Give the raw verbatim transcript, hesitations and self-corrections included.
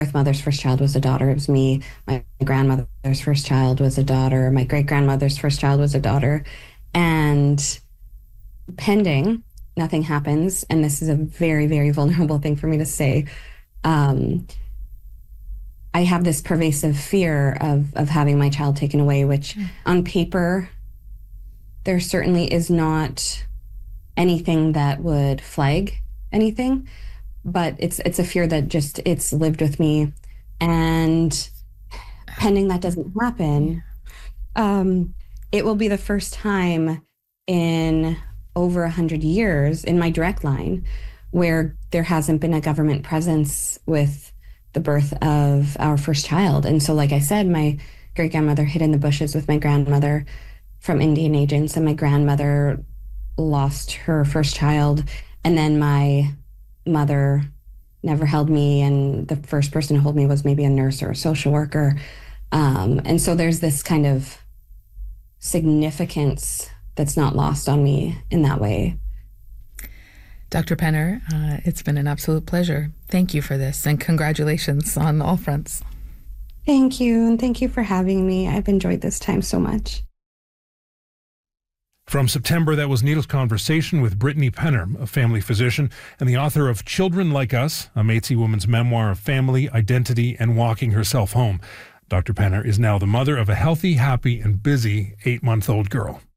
mother's first child was a daughter. It was me. My grandmother's first child was a daughter. My great grandmother's first child was a daughter. And pending, nothing happens. And this is a very, very vulnerable thing for me to say. Um, I have this pervasive fear of, of having my child taken away, which mm. on paper, there certainly is not anything that would flag anything, but it's it's a fear that just, it's lived with me. And pending that doesn't happen, um, it will be the first time in over a hundred years in my direct line where there hasn't been a government presence with the birth of our first child. And so, like I said, my great grandmother hid in the bushes with my grandmother from Indian agents, and my grandmother lost her first child. And then my mother never held me, and the first person to hold me was maybe a nurse or a social worker. Um, and so there's this kind of significance that's not lost on me in that way. Doctor Penner, uh, it's been an absolute pleasure. Thank you for this, and congratulations on all fronts. Thank you, and thank you for having me. I've enjoyed this time so much. From September, that was Neil's conversation with Brittany Penner, a family physician and the author of Children Like Us, a Métis woman's memoir of family, identity, and walking herself home. Doctor Penner is now the mother of a healthy, happy, and busy eight-month-old girl.